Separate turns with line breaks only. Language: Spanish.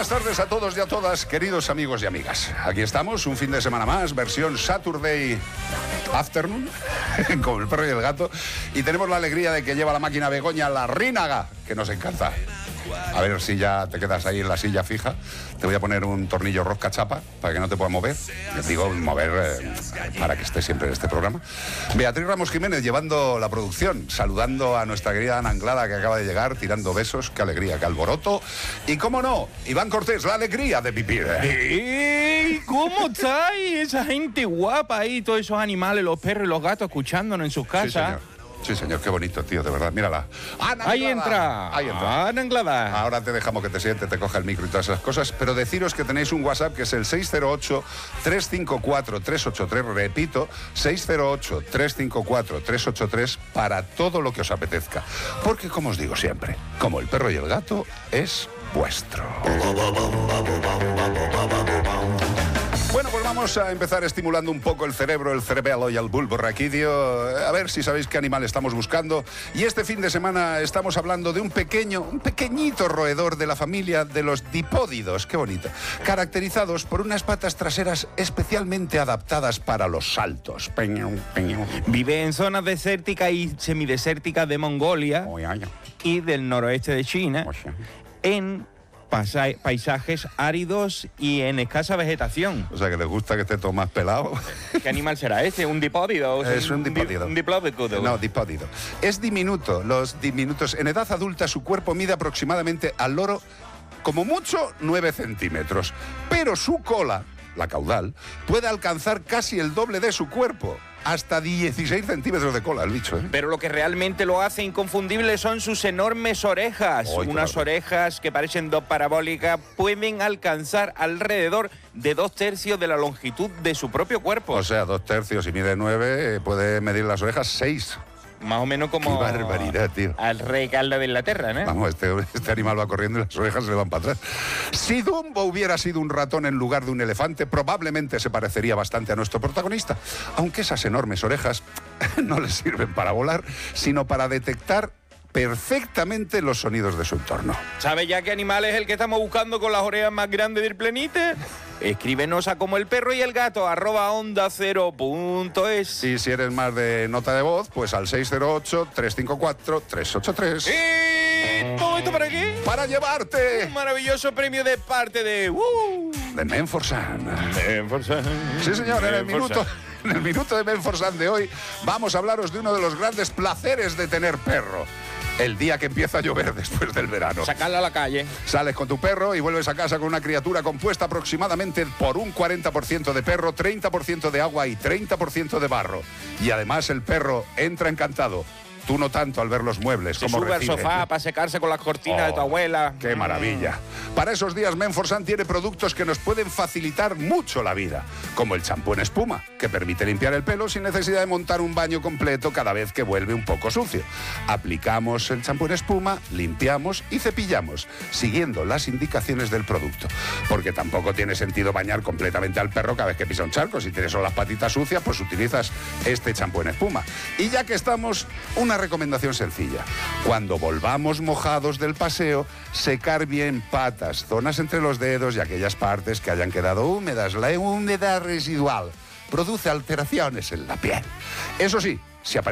Buenas tardes a todos y a todas, queridos amigos y amigas. Aquí estamos, un fin de semana más, versión Saturday Afternoon, con el perro y el gato. Y tenemos la alegría de que lleva la máquina Begoña Larrínaga, que nos encanta. A ver si ya te quedas ahí en la silla fija. Te voy a poner un tornillo rosca chapa para que no te puedas mover. Les digo, mover para que estés siempre en este programa. Beatriz Ramos Jiménez llevando la producción, saludando a nuestra querida Ana Anglada, que acaba de llegar, tirando besos. Qué alegría, qué alboroto. Y cómo no, Iván Cortés, la alegría de vivir.
¡Ey! ¿Cómo estáis? Esa gente guapa ahí, todos esos animales, los perros y los gatos escuchándonos en sus casas.
Sí, señor, qué bonito, tío, de verdad. Mírala. ¡Ana
Ahí
Anglada!
entra.
Ahí entra.
Ana Anglada.
Ahora te dejamos que te sientes, te coja el micro y todas esas cosas, pero deciros que tenéis un WhatsApp que es el 608-354-383, repito, 608-354-383 para todo lo que os apetezca. Porque, como os digo siempre, como el perro y el gato, es vuestro. Bueno, pues vamos a empezar estimulando un poco el cerebro, el cerebelo y el bulbo raquídeo. A ver si sabéis qué animal estamos buscando. Y este fin de semana estamos hablando de un pequeñito roedor de la familia de los dipódidos, qué bonito, caracterizados por unas patas traseras especialmente adaptadas para los saltos.
Vive en zonas desérticas y semidesérticas de Mongolia y del noroeste de China, en paisajes áridos y en escasa vegetación.
O sea, que les gusta que esté todo más pelado.
¿Qué animal será este? ¿Un dipódido?
Es un dipódido.
¿Un diplodocus?
No, dipódido. Es diminuto. Los diminutos, en edad adulta, su cuerpo mide aproximadamente al loro, como mucho, 9 centímetros. Pero su cola, la caudal, puede alcanzar casi el doble de su cuerpo. Hasta 16 centímetros de cola el bicho, ¿eh?
Pero lo que realmente lo hace inconfundible son sus enormes orejas. Unas orejas que parecen dos parabólicas pueden alcanzar alrededor de 2/3 de la longitud de su propio cuerpo.
O sea, 2/3, si mide 9, puede medir las orejas 6.
Más o menos como...
¡Qué barbaridad, tío!
Al rey Carlos de Inglaterra, ¿no?
Vamos, este animal va corriendo y las orejas se le van para atrás. Si Dumbo hubiera sido un ratón en lugar de un elefante, probablemente se parecería bastante a nuestro protagonista. Aunque esas enormes orejas no le sirven para volar, sino para detectar perfectamente los sonidos de su entorno.
¿Sabe ya qué animal es el que estamos buscando con las orejas más grandes del planeta? Escríbenos a como el perro y el gato @onda0.es.
Y si eres más de nota de voz, pues al 608-354-383.
¿Y todo esto para qué?
¡Para llevarte!
Un maravilloso premio de parte de...
de Menforsan.
Menforsan.
Sí, señor, en el minuto de Menforsan de hoy vamos a hablaros de uno de los grandes placeres de tener perro. El día que empieza a llover después del verano.
Sacarla a la calle.
Sales con tu perro y vuelves a casa con una criatura compuesta aproximadamente por un 40% de perro, 30% de agua y 30% de barro. Y además el perro entra encantado. Tú no tanto al ver los muebles.
Se
como
sube
recibe.
al sofá para secarse con las cortinas de tu abuela.
¡Qué maravilla! Para esos días, Menforsan tiene productos que nos pueden facilitar mucho la vida, como el champú en espuma, que permite limpiar el pelo sin necesidad de montar un baño completo cada vez que vuelve un poco sucio. Aplicamos el champú en espuma, limpiamos y cepillamos, siguiendo las indicaciones del producto. Porque tampoco tiene sentido bañar completamente al perro cada vez que pisa un charco. Si tienes solo las patitas sucias, pues utilizas este champú en espuma. Y ya que estamos, una recomendación sencilla. Cuando volvamos mojados del paseo, secar bien patas, zonas entre los dedos y aquellas partes que hayan quedado húmedas. La humedad residual produce alteraciones en la piel. Eso sí, si aparece